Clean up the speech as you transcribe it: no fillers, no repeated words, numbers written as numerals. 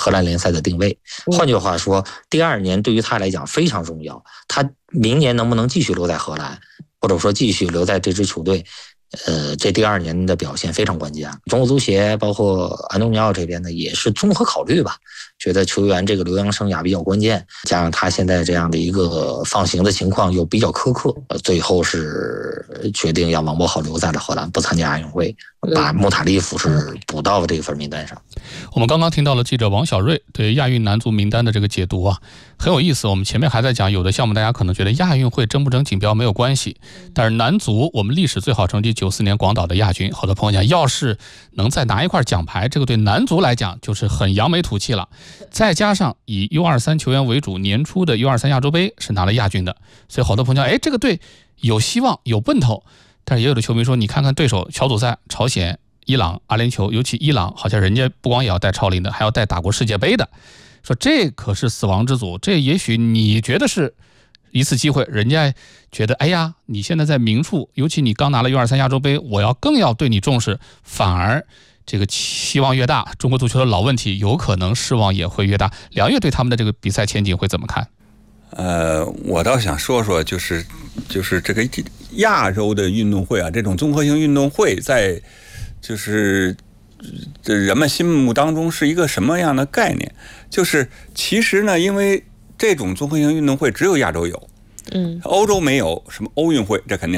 荷兰联赛的定位。换句话说，第2年对于他来讲非常重要，他明年能不能继续留在荷兰，或者说继续留在这支球队，这第2年的表现非常关键。中国足协包括安东尼奥这边呢，也是综合考虑吧，觉得球员这个留洋生涯比较关键，加上他现在这样的一个放行的情况又比较苛刻，最后是决定让王柏豪留在了荷兰，不参加亚运会，把穆塔利夫是补到了这个份名单上。 我们刚刚听到了记者王小瑞对亚运男足名单的这个解读啊，很有意思。我们前面还在讲，有的项目大家可能觉得亚运会争不争锦标没有关系，但是男足我们历史最好成绩94年广岛的亚军，好多朋友讲，要是能再拿一块奖牌，这个对男足来讲就是很扬眉吐气了。再加上以 U23 球员为主，年初的 U23 亚洲杯是拿了亚军的，所以好多朋友讲，这个队有希望有奔头。但是也有的球迷说，你看看对手小组赛，朝鲜、伊朗、阿联酋，尤其伊朗，好像人家不光也要带超龄的，还要带打过世界杯的，说这可是死亡之组。这也许你觉得是一次机会，人家觉得你现在在明处，尤其你刚拿了 U23 亚洲杯，我更要对你重视，反而这个希望越大，中国足球的老问题有可能失望也会越大。梁越对他们的这个比赛前景会怎么看？ 我倒想说说，就是这个亚洲的运动会啊，这种综合性运动会在就是这人们心目当中是一个什么样的概念？就是其实呢，因为这种综合性运动会只有亚洲有，欧洲没有，什么欧运会这肯定